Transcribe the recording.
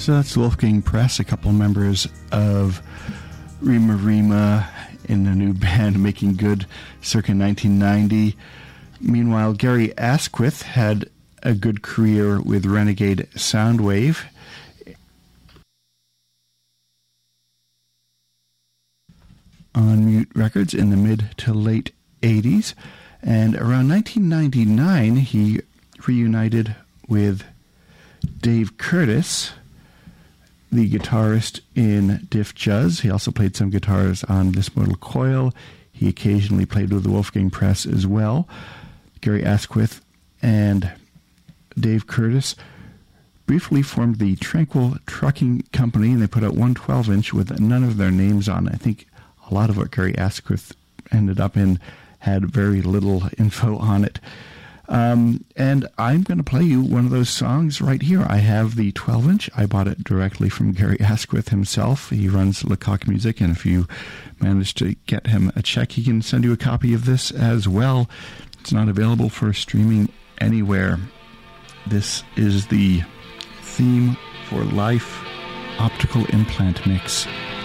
So that's Wolfgang Press, a couple members of Rima Rima in a new band Making Good circa 1990. Meanwhile, Gary Asquith had a good career with Renegade Soundwave. On Mute Records in the mid to late 80s. And around 1999, he reunited with Dave Curtis, the guitarist in Diff Juzz. He also played some guitars on This Mortal Coil. He occasionally played with the Wolfgang Press as well. Gary Asquith and Dave Curtis briefly formed the Tranquil Trucking Company, and they put out one 12-inch with none of their names on it. I think a lot of what Gary Asquith ended up in had very little info on it. And I'm going to play you one of those songs right here. I have the 12-inch. I bought it directly from Gary Asquith himself. He runs Lecoq Music, and if you manage to get him a check, he can send you a copy of this as well. It's not available for streaming anywhere. This is the Theme for Life optical implant mix.